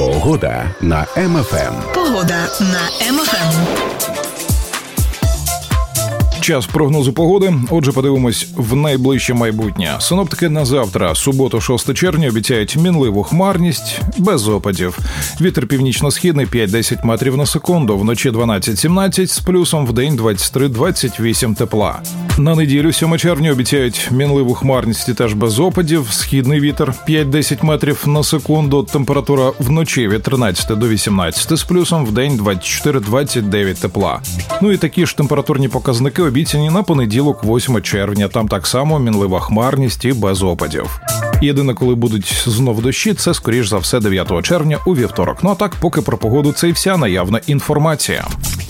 Погода на МФМ. Погода на МФМ. Час прогнозу погоди. Отже, подивимось в найближче майбутнє. Синоптики на завтра, суботу, 6 червня, обіцяють мінливу хмарність, без опадів. Вітер північно-східний 5-10 метрів на секунду, вночі 12-17, з плюсом вдень 23-28 тепла. На неділю, 7 червня, обіцяють мінливу хмарність і теж без опадів. Східний вітер 5-10 метрів на секунду, температура вночі від 13 до 18, з плюсом вдень 24-29 тепла. Ну і такі ж температурні показники обіцяні на понеділок, 8 червня. Там так само мінлива хмарність і без опадів. Єдине, коли будуть знов дощі, це, скоріш за все, 9 червня у вівторок. Ну а так, поки про погоду, це і вся наявна інформація.